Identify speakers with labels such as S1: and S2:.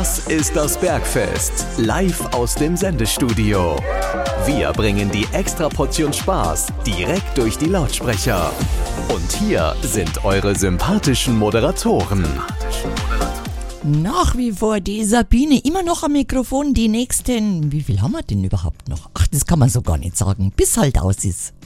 S1: Das ist das Bergfest, live aus dem Sendestudio. Wir bringen die Extraportion Spaß direkt durch die Lautsprecher. Und hier sind eure sympathischen Moderatoren.
S2: Nach wie vor die Sabine, immer noch am Mikrofon. Die nächsten, wie viel haben wir denn überhaupt noch? Ach, das kann man so gar nicht sagen, bis halt aus ist.